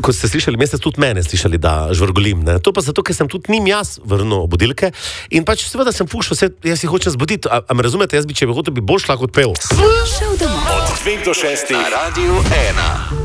kot ste slišali, me ste tudi mene slišali, da žvrgolim. Ne? To pa zato, ker sem tudi njim jaz vrnil budilke in pač seveda sem fušal, jaz si hočem zbuditi, a me razumete, jaz bi, če bi hotel, bi bolj šla kot pel. Od 2 do 6 na Radiu 1.